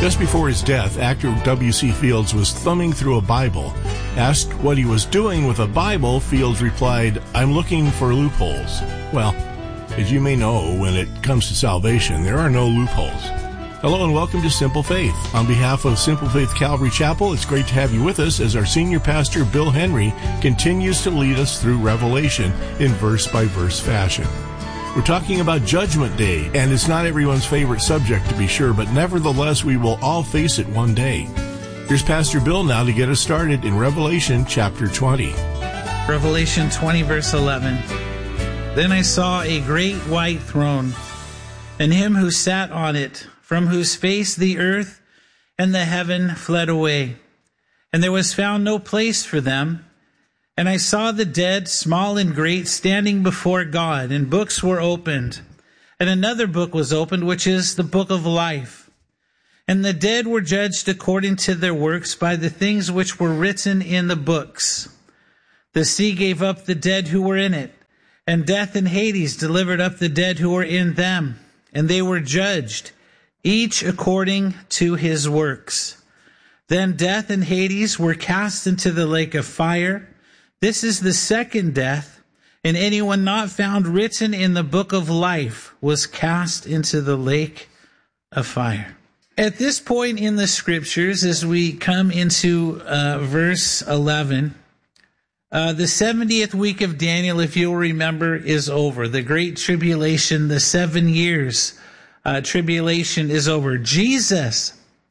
Just before his death, actor W.C. Fields was thumbing through a Bible. Asked what he was doing with a Bible, Fields replied, "I'm looking for loopholes." Well, as you may know, when it comes to salvation, there are no loopholes. Hello and welcome to Simple Faith. On behalf of Simple Faith Calvary Chapel, it's great to have you with us as our senior pastor, Bill Henry, continues to lead us through Revelation in verse-by-verse fashion. We're talking about Judgment Day, and it's not everyone's favorite subject to be sure, but nevertheless we will all face it one day. Here's Pastor Bill now to get us started in Revelation chapter 20. Revelation 20 verse 11. Then I saw a great white throne, and him who sat on it, from whose face the earth and the heaven fled away, and there was found no place for them. And I saw the dead, small and great, standing before God, and books were opened. And another book was opened, which is the book of life. And the dead were judged according to their works by the things which were written in the books. The sea gave up the dead who were in it, and death and Hades delivered up the dead who were in them. And they were judged, each according to his works. Then death and Hades were cast into the lake of fire. This is the second death, and anyone not found written in the book of life was cast into the lake of fire. At this point in the scriptures, as we come into verse 11, the 70th week of Daniel, if you'll remember, is over. The great tribulation, the 7 years tribulation is over. Jesus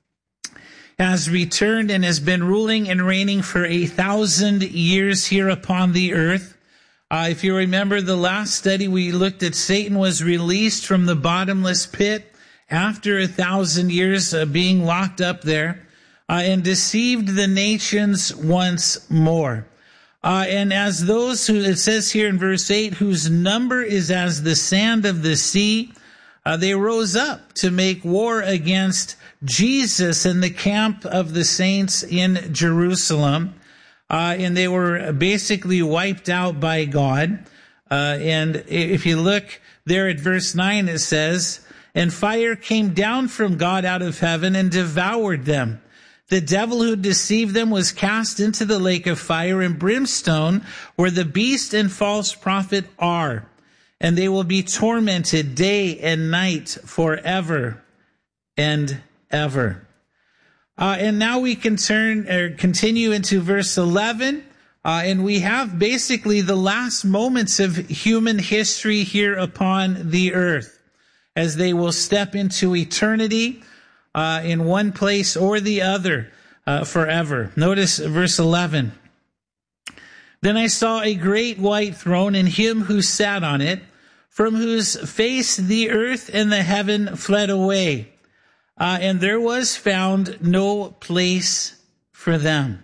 has returned and has been ruling and reigning for 1,000 years here upon the earth. If you remember the last study, we looked at Satan was released from the bottomless pit after 1,000 years being locked up there and deceived the nations once more. And as those who, it says here in verse 8, whose number is as the sand of the sea, they rose up to make war against Jesus and the camp of the saints in Jerusalem. And they were basically wiped out by God. And if you look there at verse 9, it says, "And fire came down from God out of heaven and devoured them. The devil who deceived them was cast into the lake of fire and brimstone, where the beast and false prophet are. And they will be tormented day and night forever and ever." And now we can continue into verse 11, and we have basically the last moments of human history here upon the earth, as they will step into eternity in one place or the other forever. Notice verse 11. "Then I saw a great white throne, and him who sat on it, from whose face the earth and the heaven fled away. And there was found no place for them."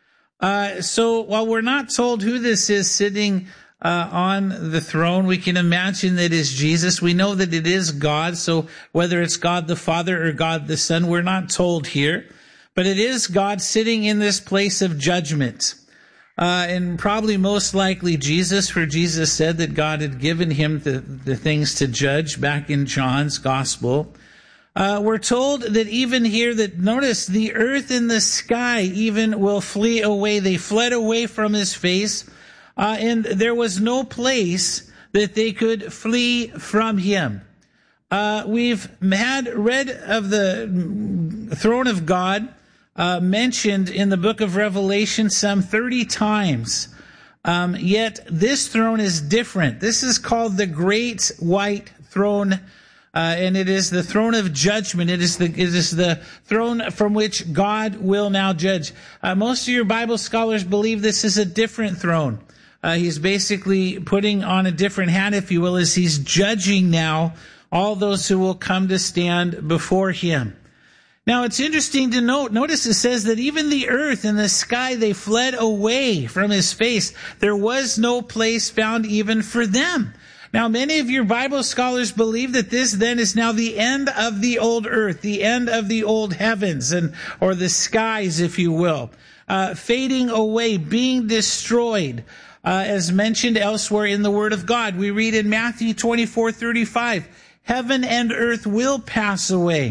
So while we're not told who this is sitting on the throne, we can imagine that it is Jesus. We know that it is God. So whether it's God the Father or God the Son, we're not told here. But it is God sitting in this place of judgment. And probably most likely Jesus, for Jesus said that God had given him the things to judge back in John's gospel. We're told that even here that, notice, the earth and the sky even will flee away. They fled away from his face, and there was no place that they could flee from him. We've read of the throne of God mentioned in the book of Revelation some 30 times. Yet this throne is different. This is called the Great White Throne, and it is the throne of judgment. It is the throne from which God will now judge. Most of your Bible scholars believe this is a different throne. He's basically putting on a different hat, if you will, as he's judging now all those who will come to stand before him. Now, it's interesting to notice it says that even the earth and the sky, they fled away from his face. There was no place found even for them. Now, many of your Bible scholars believe that this then is now the end of the old earth, the end of the old heavens, or the skies, if you will, fading away, being destroyed. As mentioned elsewhere in the Word of God, we read in Matthew 24:35, "Heaven and earth will pass away,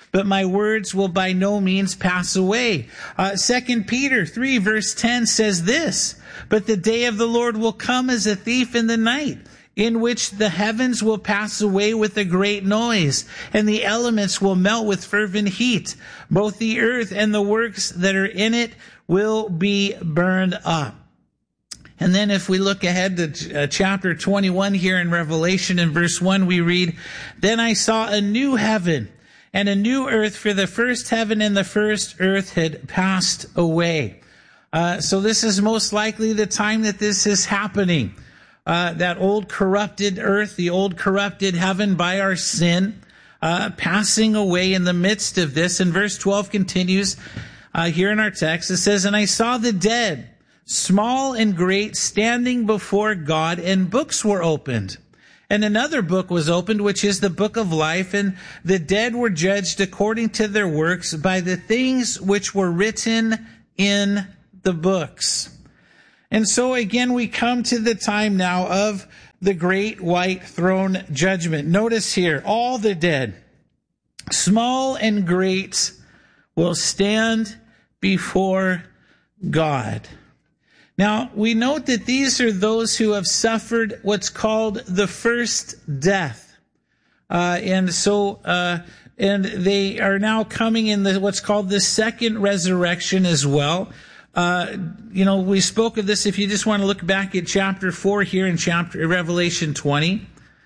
but my words will by no means pass away. 2 Peter 3 verse 10 says this, but the day of the Lord will come as a thief in the night, in which the heavens will pass away with a great noise, and the elements will melt with fervent heat. Both the earth and the works that are in it will be burned up. And then if we look ahead to chapter 21 here in Revelation, in verse 1, we read, then I saw a new heaven and a new earth, for the first heaven and the first earth had passed away. So this is most likely the time that this is happening. That old corrupted earth, the old corrupted heaven by our sin, passing away in the midst of this. And verse 12 continues here in our text. It says, and I saw the dead, small and great, standing before God, and books were opened. And another book was opened, which is the book of life, and the dead were judged according to their works by the things which were written in the books. And so again, we come to the time now of the great white throne judgment. Notice here, all the dead, small and great, will stand before God. Now, we note that these are those who have suffered what's called the first death. And they are now coming in what's called the second resurrection as well. We spoke of this. If you just want to look back at chapter 4 here in Revelation 20.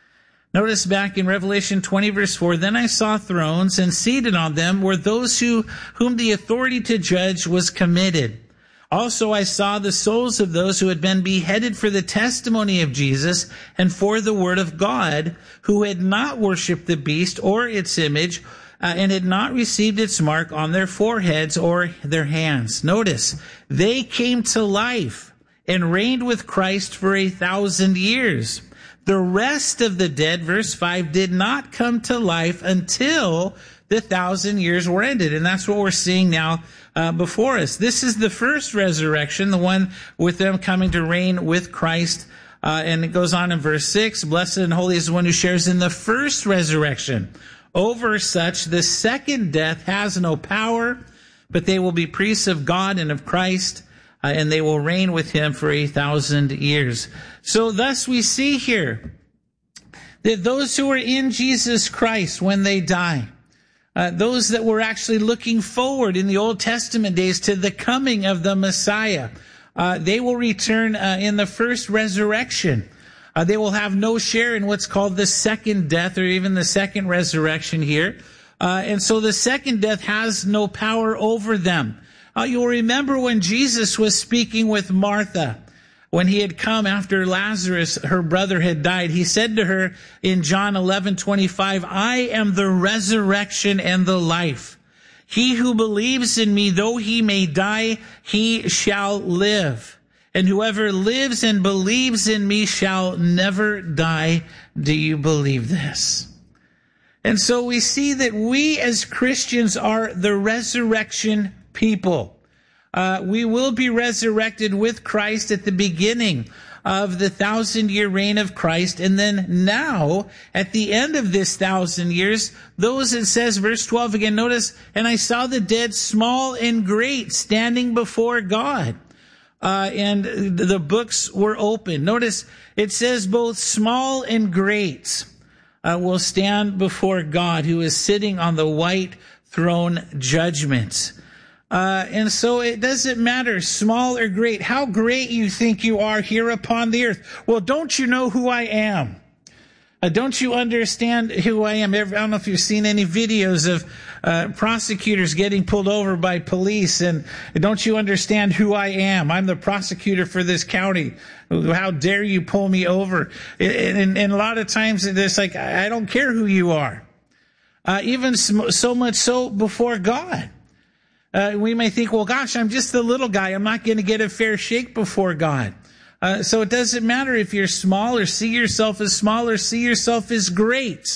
Notice back in Revelation 20 verse 4, then I saw thrones, and seated on them were those whom the authority to judge was committed. Also I saw the souls of those who had been beheaded for the testimony of Jesus and for the word of God, who had not worshipped the beast or its image, and had not received its mark on their foreheads or their hands. Notice, they came to life and reigned with Christ for 1,000 years. The rest of the dead, verse 5, did not come to life until the 1,000 years were ended. And that's what we're seeing now before us. This is the first resurrection, the one with them coming to reign with Christ. And it goes on in verse 6, blessed and holy is the one who shares in the first resurrection. Over such, the second death has no power, but they will be priests of God and of Christ, and they will reign with him for 1,000 years. So thus we see here that those who are in Jesus Christ when they die, those that were actually looking forward in the Old Testament days to the coming of the Messiah, they will return in the first resurrection. They will have no share in what's called the second death, or even the second resurrection here. And so the second death has no power over them. You'll remember when Jesus was speaking with Martha, when he had come after Lazarus, her brother, had died, he said to her in John 11:25, I am the resurrection and the life. He who believes in me, though he may die, he shall live. And whoever lives and believes in me shall never die. Do you believe this? And so we see that we as Christians are the resurrection people. We will be resurrected with Christ at the beginning of the 1,000-year reign of Christ. And then now, at the end of this 1,000 years, those, it says, verse 12 again, notice, and I saw the dead, small and great, standing before God. And the books were open. Notice it says both small and great will stand before God, who is sitting on the white throne judgment. And so it doesn't matter, small or great, how great you think you are here upon the earth. Well, don't you know who I am? Don't you understand who I am? I don't know if you've seen any videos of prosecutors getting pulled over by police, and don't you understand who I am? I'm the prosecutor for this county. How dare you pull me over? And a lot of times it's like, I don't care who you are. Even so much so before God. We may think, well, gosh, I'm just the little guy. I'm not going to get a fair shake before God. So it doesn't matter if you're small or see yourself as small or see yourself as great.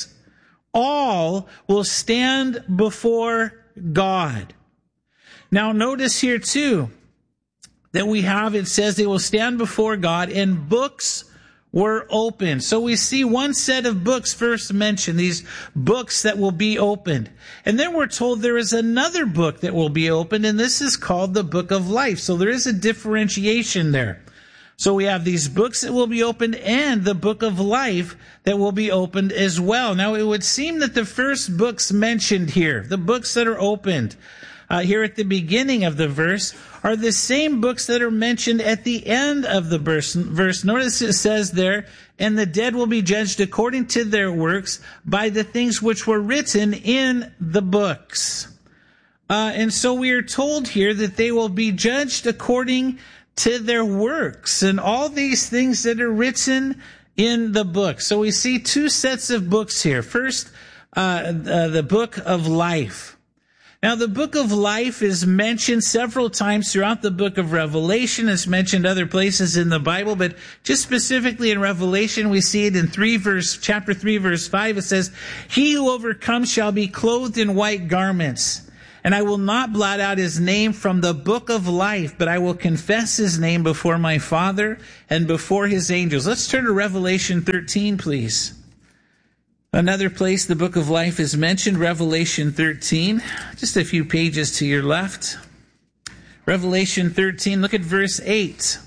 All will stand before God. Now notice here too that it says they will stand before God, and books were opened. So we see one set of books first mentioned, these books that will be opened. And then we're told there is another book that will be opened, and this is called the Book of Life. So there is a differentiation there. So we have these books that will be opened and the Book of Life that will be opened as well. Now it would seem that the first books mentioned here, the books that are opened here at the beginning of the verse, are the same books that are mentioned at the end of the verse. Notice it says there, and the dead will be judged according to their works by the things which were written in the books. And so we are told here that they will be judged according to their works and all these things that are written in the book. So we see two sets of books here. First, the Book of Life. Now, the Book of Life is mentioned several times throughout the book of Revelation. It's mentioned other places in the Bible, but just specifically in Revelation, we see it in chapter 3, verse 5. It says, "He who overcomes shall be clothed in white garments, and I will not blot out his name from the book of life, but I will confess his name before my Father and before his angels." Let's turn to Revelation 13, please. Another place the Book of Life is mentioned, Revelation 13, just a few pages to your left. Revelation 13, look at verse 8.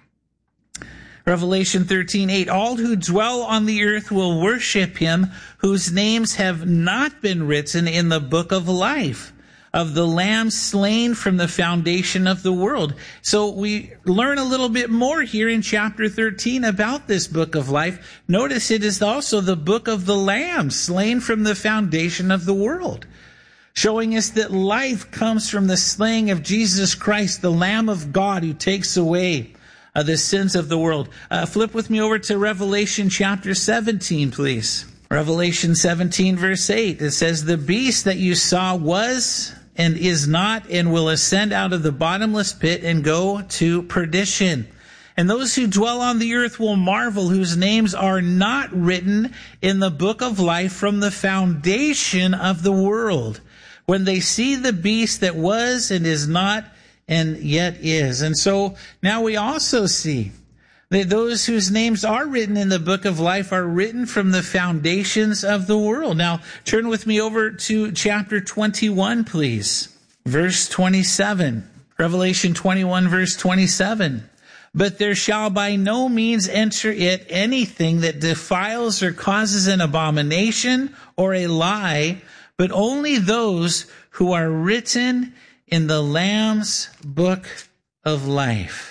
Revelation 13:8, "All who dwell on the earth will worship him, whose names have not been written in the book of life of the Lamb slain from the foundation of the world." So we learn a little bit more here in chapter 13 about this Book of Life. Notice it is also the book of the Lamb slain from the foundation of the world, showing us that life comes from the slaying of Jesus Christ, the Lamb of God who takes away the sins of the world. Flip with me over to Revelation chapter 17, please. Revelation 17, verse 8. It says, "The beast that you saw was and is not and will ascend out of the bottomless pit and go to perdition. And those who dwell on the earth will marvel, whose names are not written in the book of life from the foundation of the world, when they see the beast that was and is not and yet is." And so now we also see that those whose names are written in the book of life are written from the foundations of the world. Now, turn with me over to chapter 21, please. Verse 27. Revelation 21, verse 27. "But there shall by no means enter it anything that defiles or causes an abomination or a lie, but only those who are written in the Lamb's book of life."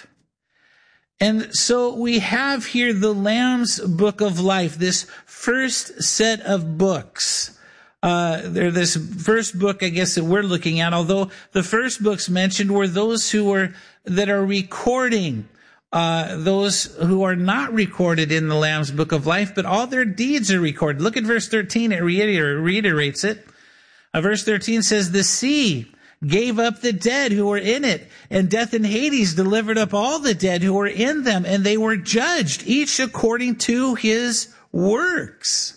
And so we have here the Lamb's book of life, this first set of books. This first book, I guess, that we're looking at, although the first books mentioned were those that are recording, those who are not recorded in the Lamb's book of life, but all their deeds are recorded. Look at verse 13, it reiterates it. Verse 13 says, "The sea gave up the dead who were in it, and death and Hades delivered up all the dead who were in them, and they were judged, each according to his works."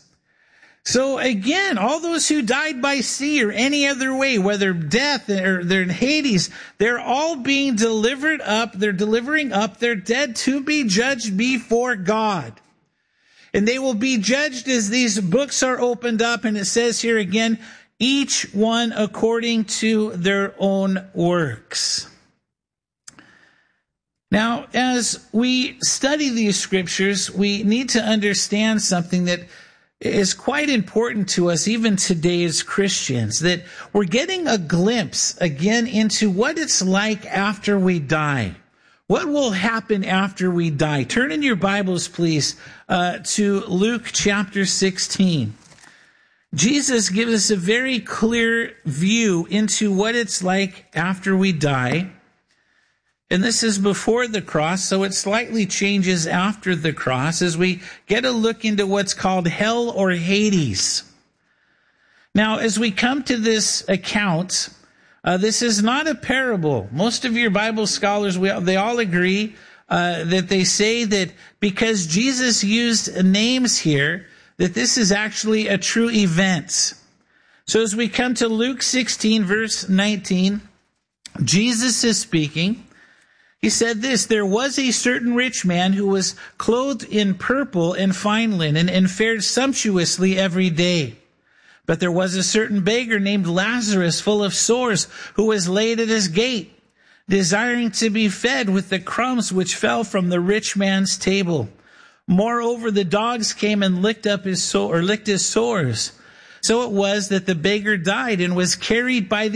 So again, all those who died by sea or any other way, whether death or they're in Hades, they're all being delivered up. They're delivering up their dead to be judged before God. And they will be judged as these books are opened up. And it says here again, each one according to their own works. Now, as we study these scriptures, we need to understand something that is quite important to us even today as Christians, that we're getting a glimpse again into what it's like after we die. What will happen after we die? Turn in your Bibles, please, to Luke chapter 16. Jesus gives us a very clear view into what it's like after we die. And this is before the cross, so it slightly changes after the cross as we get a look into what's called hell or Hades. Now, as we come to this account, this is not a parable. Most of your Bible scholars, they all agree that they say that because Jesus used names here, that this is actually a true event. So as we come to Luke 16, verse 19, Jesus is speaking. He said this, there was a certain rich man who was clothed in purple and fine linen and fared sumptuously every day. But there was a certain beggar named Lazarus, full of sores, who was laid at his gate, desiring to be fed with the crumbs which fell from the rich man's table. Moreover, the dogs came and licked his sores. So it was that the beggar died and was carried by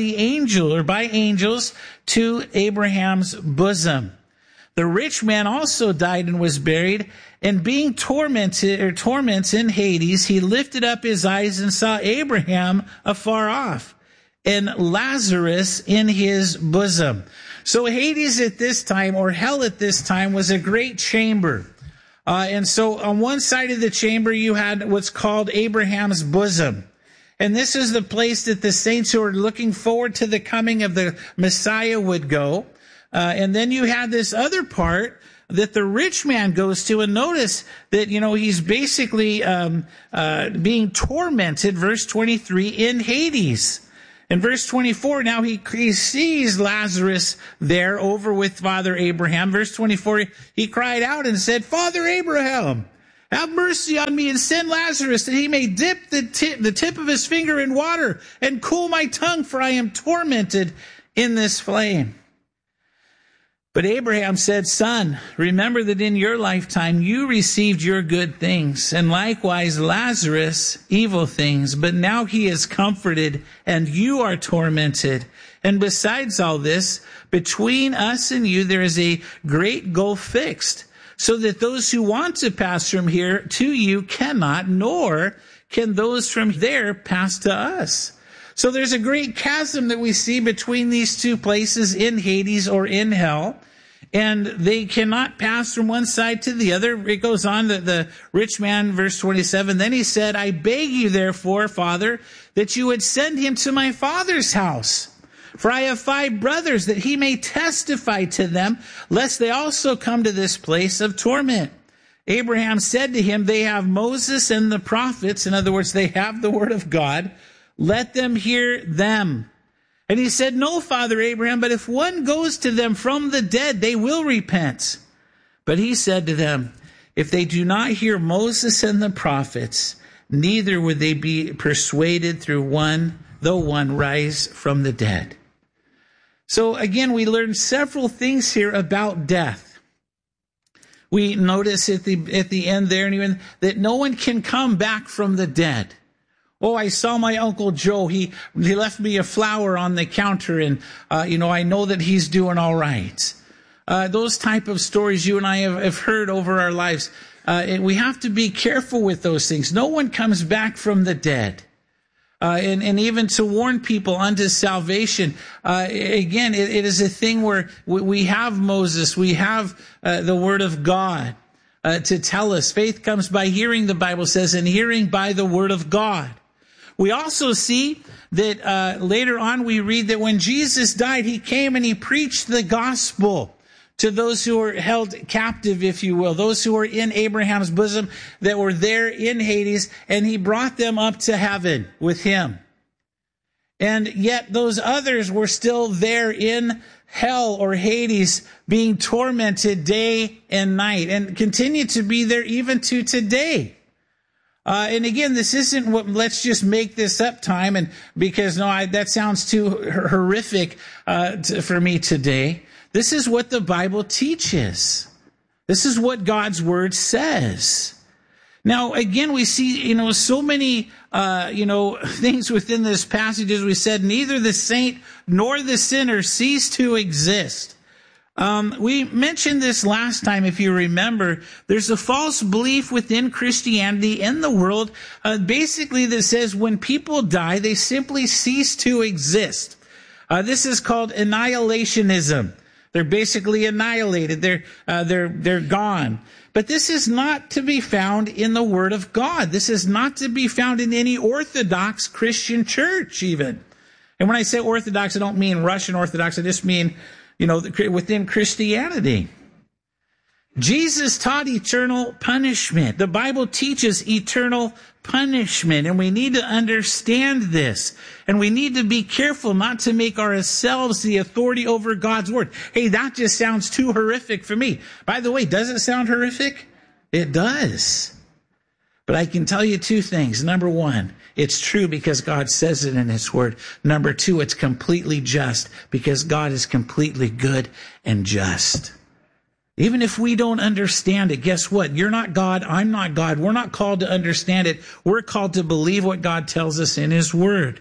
angels to Abraham's bosom. The rich man also died and was buried, and being torments in Hades, he lifted up his eyes and saw Abraham afar off, and Lazarus in his bosom. So Hades at this time, or hell at this time, was a great chamber. And so on one side of the chamber, you had what's called Abraham's bosom. And this is the place that the saints who are looking forward to the coming of the Messiah would go. And then you had this other part that the rich man goes to, and notice that, he's basically being tormented, verse 23, in Hades. In verse 24, now he sees Lazarus there over with Father Abraham. Verse 24, he cried out and said, Father Abraham, have mercy on me and send Lazarus that he may dip the tip of his finger in water and cool my tongue, for I am tormented in this flame. But Abraham said, Son, remember that in your lifetime you received your good things, and likewise Lazarus evil things. But now he is comforted, and you are tormented. And besides all this, between us and you there is a great gulf fixed, so that those who want to pass from here to you cannot, nor can those from there pass to us. So there's a great chasm that we see between these two places in Hades or in hell, and they cannot pass from one side to the other. It goes on that the rich man, verse 27, then he said, I beg you therefore, Father, that you would send him to my father's house. For I have 5 brothers, that he may testify to them, lest they also come to this place of torment. Abraham said to him, they have Moses and the prophets. In other words, they have the word of God. Let them hear them. And he said, no, Father Abraham, but if one goes to them from the dead, they will repent. But he said to them, if they do not hear Moses and the prophets, neither would they be persuaded though one rise from the dead. So again, we learn several things here about death. We notice at the end there, and even that no one can come back from the dead. Oh, I saw my Uncle Joe. He left me a flower on the counter, and I know that he's doing all right. Those type of stories you and I have heard over our lives. And we have to be careful with those things. No one comes back from the dead. And even to warn people unto salvation. Again, it is a thing where we have Moses, we have the word of God to tell us. Faith comes by hearing, the Bible says, and hearing by the word of God. We also see that later on we read that when Jesus died, he came and he preached the gospel to those who were held captive, if you will, those who were in Abraham's bosom that were there in Hades, and he brought them up to heaven with him. And yet those others were still there in hell or Hades, being tormented day and night, and continue to be there even to today. And again, this isn't what, let's just make this up time, and because that sounds too horrific for me today. This is what the Bible teaches. This is what God's word says. Now, again, we see, so many, things within this passage. As we said, neither the saint nor the sinner cease to exist. We mentioned this last time, if you remember. There's a false belief within Christianity in the world, basically that says when people die, they simply cease to exist. This is called annihilationism. They're basically annihilated. They're gone. But this is not to be found in the Word of God. This is not to be found in any Orthodox Christian church even. And when I say Orthodox, I don't mean Russian Orthodox. I just mean, within Christianity. Jesus taught eternal punishment. The Bible teaches eternal punishment, and we need to understand this. And we need to be careful not to make ourselves the authority over God's word. Hey, that just sounds too horrific for me. By the way, does it sound horrific? It does. But I can tell you two things. Number one, it's true because God says it in his word. Number two, it's completely just because God is completely good and just. Even if we don't understand it, guess what? You're not God. I'm not God. We're not called to understand it. We're called to believe what God tells us in his word.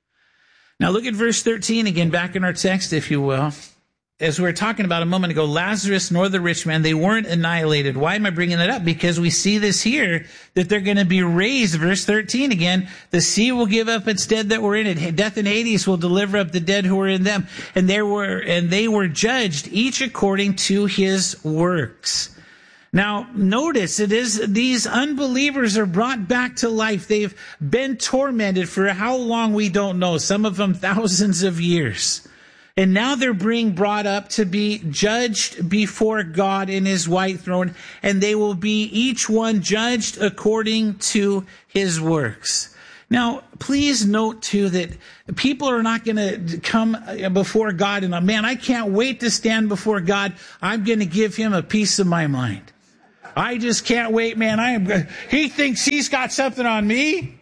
Now look at verse 13 again, back in our text, if you will. As we were talking about a moment ago, Lazarus nor the rich man, they weren't annihilated. Why am I bringing that up? Because we see this here, that they're going to be raised. Verse 13 again, the sea will give up its dead that were in it. Death and Hades will deliver up the dead who were in them. And they were judged, each according to his works. Now, notice it is these unbelievers are brought back to life. They've been tormented for how long we don't know. Some of them thousands of years. And now they're being brought up to be judged before God in his white throne, and they will be each one judged according to his works. Now, please note too that people are not going to come before God and, man, I can't wait to stand before God. I'm going to give him a piece of my mind. I just can't wait, man. He thinks he's got something on me.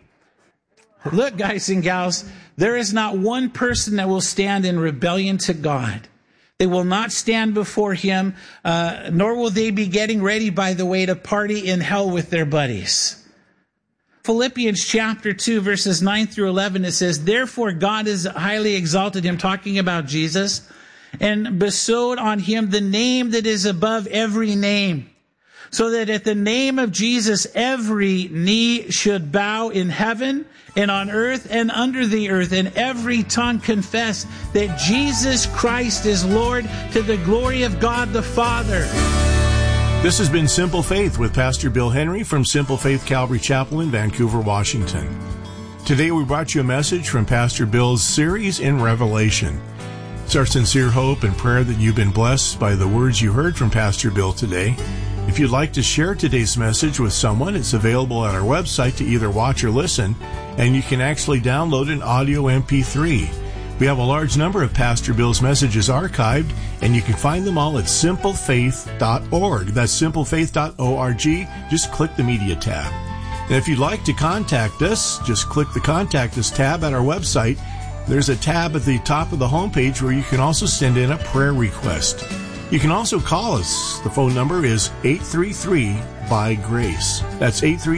Look, guys and gals, there is not one person that will stand in rebellion to God. They will not stand before him, nor will they be getting ready, by the way, to party in hell with their buddies. Philippians chapter 2, verses 9 through 11, it says, therefore God has highly exalted him, talking about Jesus, and bestowed on him the name that is above every name, so that at the name of Jesus every knee should bow in heaven and on earth and under the earth, and every tongue confess that Jesus Christ is Lord, to the glory of God the Father. This has been Simple Faith with Pastor Bill Henry from Simple Faith Calvary Chapel in Vancouver, Washington. Today we brought you a message from Pastor Bill's series in Revelation. It's our sincere hope and prayer that you've been blessed by the words you heard from Pastor Bill today. If you'd like to share today's message with someone, it's available at our website to either watch or listen, and you can actually download an audio MP3. We have a large number of Pastor Bill's messages archived, and you can find them all at simplefaith.org. That's simplefaith.org. Just click the media tab. And if you'd like to contact us, just click the Contact Us tab at our website. There's a tab at the top of the homepage where you can also send in a prayer request. You can also call us. The phone number is 833-BY-GRACE. That's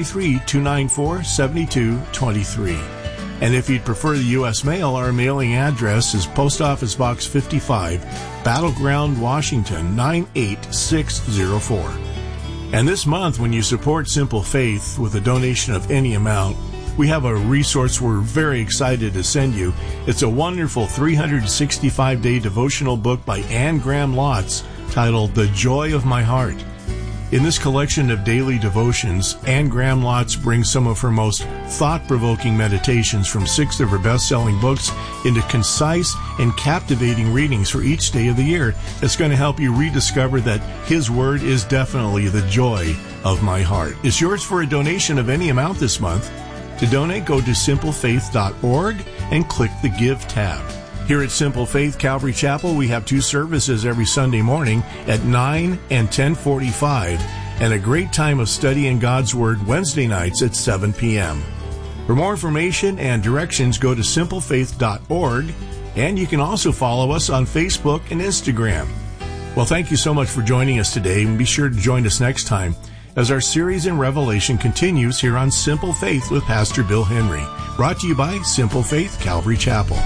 833-294-7223. And if you'd prefer the U.S. mail, our mailing address is Post Office Box 55, Battleground, Washington, 98604. And this month, when you support Simple Faith with a donation of any amount, we have a resource we're very excited to send you. It's a wonderful 365-day devotional book by Anne Graham Lotz titled The Joy of My Heart. In this collection of daily devotions, Anne Graham Lotz brings some of her most thought-provoking meditations from 6 of her best-selling books into concise and captivating readings for each day of the year. That's going to help you rediscover that His Word is definitely the joy of my heart. It's yours for a donation of any amount this month. To donate, go to simplefaith.org and click the Give tab. Here at Simple Faith Calvary Chapel, we have 2 services every Sunday morning at 9 and 10:45, and a great time of studying God's Word Wednesday nights at 7 p.m. For more information and directions, go to simplefaith.org, and you can also follow us on Facebook and Instagram. Well, thank you so much for joining us today, and be sure to join us next time as our series in Revelation continues here on Simple Faith with Pastor Bill Henry, brought to you by Simple Faith Calvary Chapel.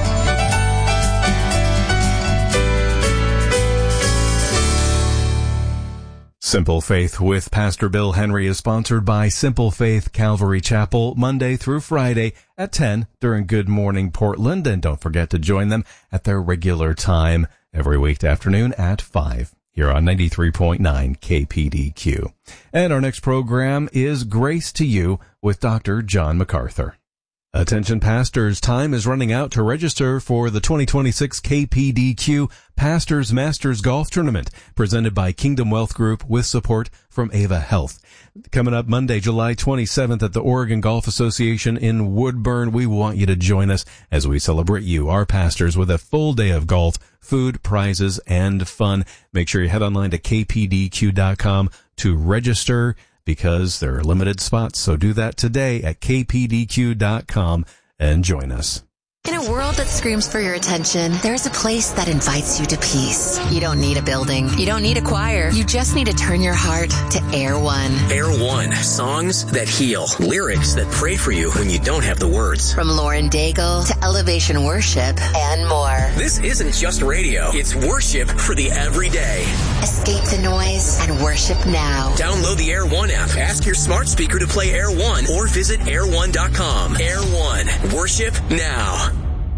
Simple Faith with Pastor Bill Henry is sponsored by Simple Faith Calvary Chapel, Monday through Friday at 10 during Good Morning Portland, and don't forget to join them at their regular time every weekday afternoon at 5. Here on 93.9 KPDQ. And our next program is Grace to You with Dr. John MacArthur. Attention pastors, time is running out to register for the 2026 KPDQ Pastors Masters Golf Tournament, presented by Kingdom Wealth Group with support from Ava Health. Coming up Monday, July 27th at the Oregon Golf Association in Woodburn. We want you to join us as we celebrate you, our pastors, with a full day of golf, food, prizes, and fun. Make sure you head online to kpdq.com to register, because there are limited spots. So do that today at kpdq.com and join us. In a world that screams for your attention, there's a place that invites you to peace. You don't need a building. You don't need a choir. You just need to turn your heart to Air One. Air One, songs that heal, lyrics that pray for you when you don't have the words. From Lauren Daigle to Elevation Worship and more. This isn't just radio. It's worship for the everyday. Escape the noise and worship now. Download the Air One app. Ask your smart speaker to play Air One or visit air1.com. Air One, worship now.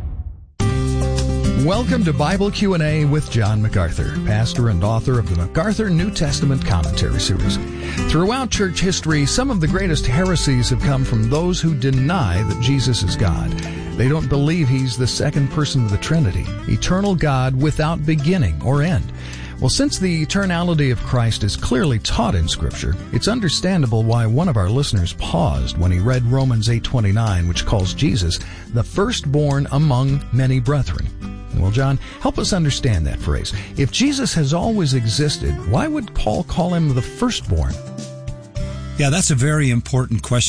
Welcome to Bible Q&A with John MacArthur, pastor and author of the MacArthur New Testament Commentary Series. Throughout church history, some of the greatest heresies have come from those who deny that Jesus is God. They don't believe he's the second person of the Trinity, eternal God without beginning or end. Well, since the eternality of Christ is clearly taught in Scripture, it's understandable why one of our listeners paused when he read Romans 8:29, which calls Jesus the firstborn among many brethren. Well, John, help us understand that phrase. If Jesus has always existed, why would Paul call him the firstborn? Yeah, that's a very important question.